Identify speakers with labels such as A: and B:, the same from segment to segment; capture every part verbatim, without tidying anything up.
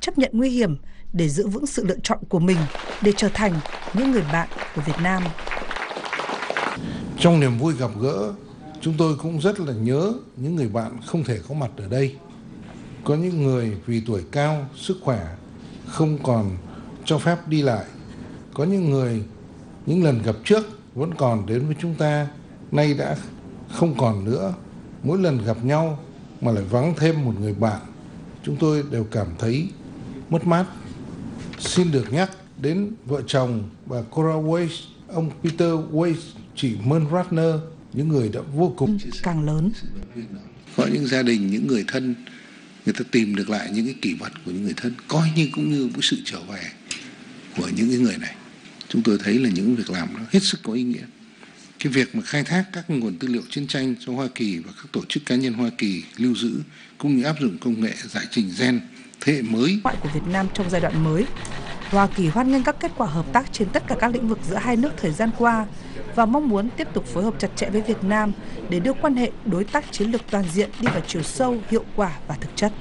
A: chấp nhận nguy hiểm để giữ vững sự lựa chọn của mình, để trở thành những người bạn của Việt Nam.
B: Trong niềm vui gặp gỡ, chúng tôi cũng rất là nhớ những người bạn không thể có mặt ở đây. Có những người vì tuổi cao, sức khỏe không còn cho phép đi lại. Có những người những lần gặp trước vẫn còn đến với chúng ta, nay đã không còn nữa. Mỗi lần gặp nhau mà lại vắng thêm một người bạn, chúng tôi đều cảm thấy mất mát. Xin được nhắc đến vợ chồng bà Cora Weiss, ông Peter Weiss, chị Mern Ratner, những người đã vô cùng
A: càng lớn.
B: Có những gia đình, những người thân, người ta tìm được lại những cái kỷ vật của những người thân, coi như cũng như một sự trở về của những cái người này. Chúng tôi thấy là những việc làm nó hết sức có ý nghĩa. Cái việc mà khai thác các nguồn tư liệu chiến tranh do Hoa Kỳ và các tổ chức cá nhân Hoa Kỳ lưu giữ, cũng như áp dụng công nghệ giải trình gen thế hệ mới
A: của Việt Nam trong giai đoạn mới. Hoa Kỳ hoan nghênh các kết quả hợp tác trên tất cả các lĩnh vực giữa hai nước thời gian qua và mong muốn tiếp tục phối hợp chặt chẽ với Việt Nam để đưa quan hệ đối tác chiến lược toàn diện đi vào chiều sâu, hiệu quả và thực chất.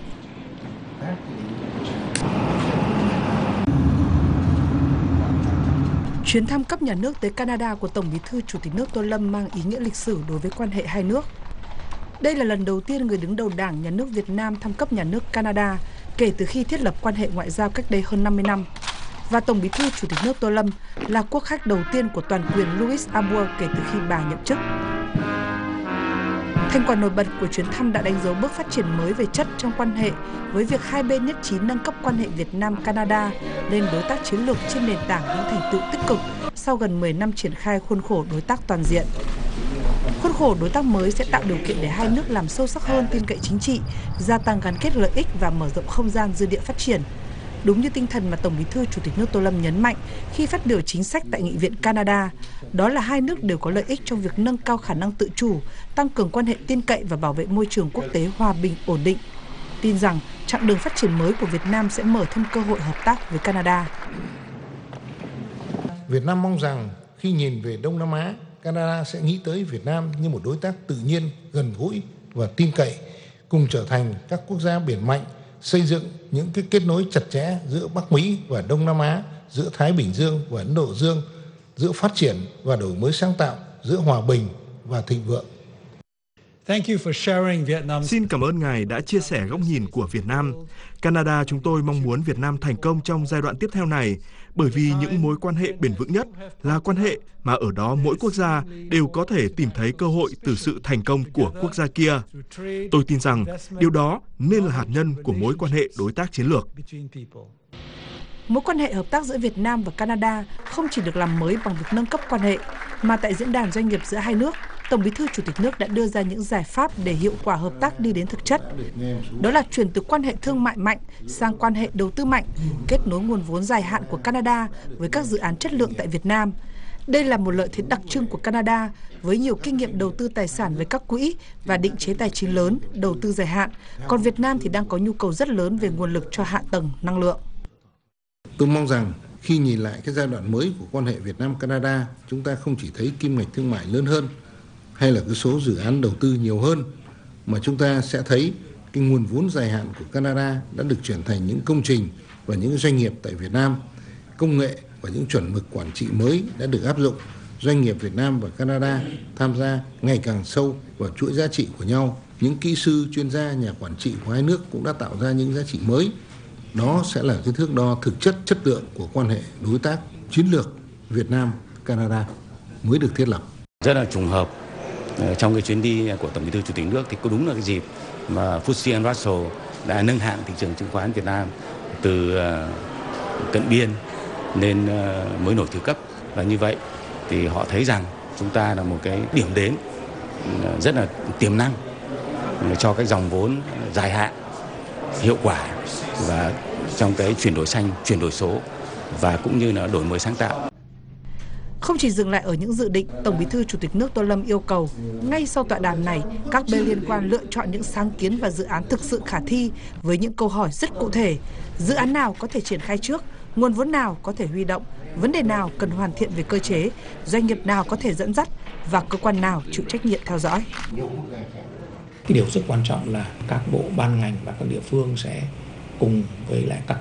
A: Chuyến thăm cấp nhà nước tới Canada của Tổng Bí thư Chủ tịch nước Tô Lâm mang ý nghĩa lịch sử đối với quan hệ hai nước. Đây là lần đầu tiên người đứng đầu Đảng, Nhà nước Việt Nam thăm cấp nhà nước Canada kể từ khi thiết lập quan hệ ngoại giao cách đây hơn năm mươi năm. Và Tổng Bí thư Chủ tịch nước Tô Lâm là quốc khách đầu tiên của toàn quyền Louis Arbour kể từ khi bà nhậm chức. Thành quả nổi bật của chuyến thăm đã đánh dấu bước phát triển mới về chất trong quan hệ với việc hai bên nhất trí nâng cấp quan hệ Việt Nam-Canada lên đối tác chiến lược trên nền tảng những thành tựu tích cực sau gần mười năm triển khai khuôn khổ đối tác toàn diện. Khuôn khổ đối tác mới sẽ tạo điều kiện để hai nước làm sâu sắc hơn tin cậy chính trị, gia tăng gắn kết lợi ích và mở rộng không gian dư địa phát triển. Đúng như tinh thần mà Tổng Bí thư Chủ tịch nước Tô Lâm nhấn mạnh khi phát biểu chính sách tại Nghị viện Canada, đó là hai nước đều có lợi ích trong việc nâng cao khả năng tự chủ, tăng cường quan hệ tin cậy và bảo vệ môi trường quốc tế hòa bình, ổn định. Tin rằng chặng đường phát triển mới của Việt Nam sẽ mở thêm cơ hội hợp tác với Canada.
B: Việt Nam mong rằng khi nhìn về Đông Nam Á, Canada sẽ nghĩ tới Việt Nam như một đối tác tự nhiên, gần gũi và tin cậy, cùng trở thành các quốc gia biển mạnh, xây dựng những cái kết nối chặt chẽ giữa Bắc Mỹ và Đông Nam Á, giữa Thái Bình Dương và Ấn Độ Dương, giữa phát triển và đổi mới sáng tạo, giữa hòa bình và thịnh vượng.
C: Xin cảm ơn Ngài đã chia sẻ góc nhìn của Việt Nam. Canada chúng tôi mong muốn Việt Nam thành công trong giai đoạn tiếp theo này, bởi vì những mối quan hệ bền vững nhất là quan hệ mà ở đó mỗi quốc gia đều có thể tìm thấy cơ hội từ sự thành công của quốc gia kia. Tôi tin rằng điều đó nên là hạt nhân của mối quan hệ đối tác chiến lược.
A: Mối quan hệ hợp tác giữa Việt Nam và Canada không chỉ được làm mới bằng việc nâng cấp quan hệ, mà tại diễn đàn doanh nghiệp giữa hai nước, Tổng Bí thư Chủ tịch nước đã đưa ra những giải pháp để hiệu quả hợp tác đi đến thực chất. Đó là chuyển từ quan hệ thương mại mạnh sang quan hệ đầu tư mạnh, kết nối nguồn vốn dài hạn của Canada với các dự án chất lượng tại Việt Nam. Đây là một lợi thế đặc trưng của Canada với nhiều kinh nghiệm đầu tư tài sản với các quỹ và định chế tài chính lớn, đầu tư dài hạn, còn Việt Nam thì đang có nhu cầu rất lớn về nguồn lực cho hạ tầng năng lượng.
B: Tôi mong rằng khi nhìn lại cái giai đoạn mới của quan hệ Việt Nam-Canada, chúng ta không chỉ thấy kim ngạch thương mại lớn hơn hay là cái số dự án đầu tư nhiều hơn, mà chúng ta sẽ thấy cái nguồn vốn dài hạn của Canada đã được chuyển thành những công trình và những doanh nghiệp tại Việt Nam. Công nghệ và những chuẩn mực quản trị mới đã được áp dụng. Doanh nghiệp Việt Nam và Canada tham gia ngày càng sâu vào chuỗi giá trị của nhau. Những kỹ sư, chuyên gia, nhà quản trị của hai nước cũng đã tạo ra những giá trị mới. Đó sẽ là cái thước đo thực chất, chất lượng của quan hệ đối tác chiến lược Việt Nam-Canada mới được thiết lập.
D: Rất là trùng hợp, trong cái chuyến đi của Tổng Bí thư Chủ tịch nước thì có đúng là cái dịp mà ép tê ét and Russell đã nâng hạng thị trường chứng khoán Việt Nam từ cận biên lên mới nổi thứ cấp. Và như vậy thì họ thấy rằng chúng ta là một cái điểm đến rất là tiềm năng cho các dòng vốn dài hạn, hiệu quả và trong cái chuyển đổi xanh, chuyển đổi số và cũng như là đổi mới sáng tạo.
A: Không chỉ dừng lại ở những dự định, Tổng Bí thư Chủ tịch nước Tô Lâm yêu cầu ngay sau tọa đàm này, các bên liên quan lựa chọn những sáng kiến và dự án thực sự khả thi với những câu hỏi rất cụ thể. Dự án nào có thể triển khai trước, nguồn vốn nào có thể huy động, vấn đề nào cần hoàn thiện về cơ chế, doanh nghiệp nào có thể dẫn dắt và cơ quan nào chịu trách nhiệm theo dõi.
E: Cái điều rất quan trọng là các bộ ban ngành và các địa phương sẽ cùng với lại các